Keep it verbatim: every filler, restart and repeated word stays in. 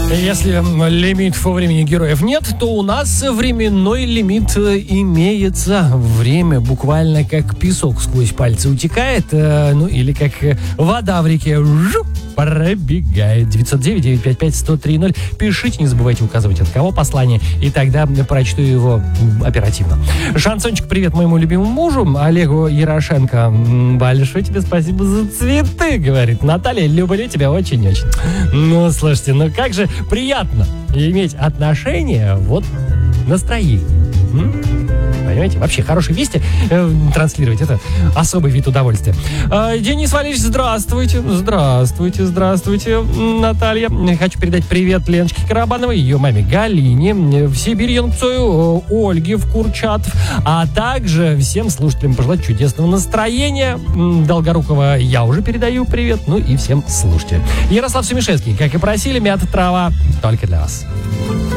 Если лимитов по времени героев нет, то у нас временной лимит имеется. Время буквально как песок сквозь пальцы утекает, ну или как вода в реке пробегает. девятьсот девять девятьсот пятьдесят пять сто три ноль. Пишите, не забывайте указывать, от кого послание, и тогда прочту его оперативно. Шансончик, привет моему любимому мужу Олегу Ярошенко. Большое тебе спасибо за цветы, говорит Наталья. Люблю тебя очень-очень. Ну, слушайте, ну как же приятно иметь отношения вот настроение. М? Понимаете? Вообще, хорошие вести э, транслировать — это особый вид удовольствия. Э, Денис Валерьевич, здравствуйте. Здравствуйте, здравствуйте, Наталья. Хочу передать привет Леночке Карабановой, ее маме Галине, в Сибирь Янцою, Ольге в Курчатов, а также всем слушателям пожелать чудесного настроения. Долгорукова я уже передаю привет, ну и всем слушателям. Ярослав Сумишевский, как и просили, мята трава только для вас.